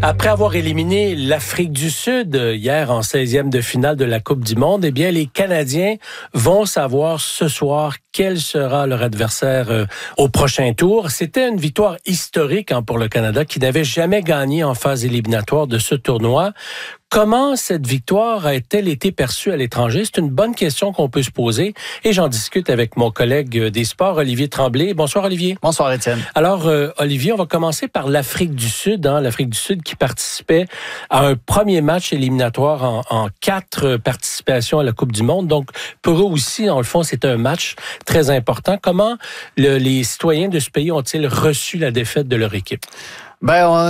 Après avoir éliminé l'Afrique du Sud hier en 16e de finale de la Coupe du Monde, eh bien, les Canadiens vont savoir ce soir quel sera leur adversaire au prochain tour. C'était une victoire historique pour le Canada qui n'avait jamais gagné en phase éliminatoire de ce tournoi. Comment cette victoire a-t-elle été perçue à l'étranger? C'est une bonne question qu'on peut se poser et j'en discute avec mon collègue des sports, Olivier Tremblay. Bonsoir, Olivier. Bonsoir, Étienne. Alors, Olivier, on va commencer par l'Afrique du Sud. L'Afrique du Sud qui participait à un premier match éliminatoire en 4 participations à la Coupe du Monde. Donc, pour eux aussi, dans le fond, c'est un match très important. Comment les citoyens de ce pays ont-ils reçu la défaite de leur équipe?